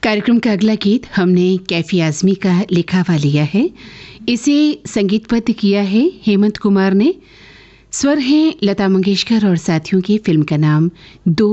कार्यक्रम का अगला गीत हमने कैफी आजमी का लिखा हुआ लिया है। इसे संगीतबद्ध किया है हेमंत कुमार ने। स्वर हैं लता मंगेशकर और साथियों की। फिल्म का नाम दो